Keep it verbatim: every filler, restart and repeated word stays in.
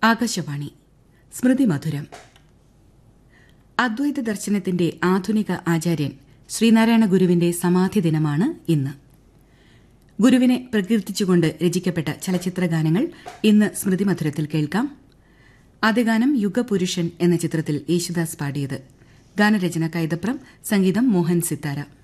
ആകാശവാണി സ്മൃതി മധുരം. അദ്വൈത ദർശനത്തിന്റെ ആധുനിക ആചാര്യൻ ശ്രീനാരായണ ഗുരുവിന്റെ സമാധി ദിനമാണ് ഇന്ന്. ഗുരുവിനെ പ്രകീർത്തിച്ചുകൊണ്ട് രചിക്കപ്പെട്ട ചലച്ചിത്രഗാനങ്ങൾ ഇന്ന് സ്മൃതി മധുരത്തിൽ കേൾക്കാം. ആദ്യഗാനം യുഗപുരുഷൻ എന്ന ചിത്രത്തിൽ യേശുദാസ് പാടിയത്. ഗാനരചന കൈതപ്രം, സംഗീതം മോഹൻ സിത്താര.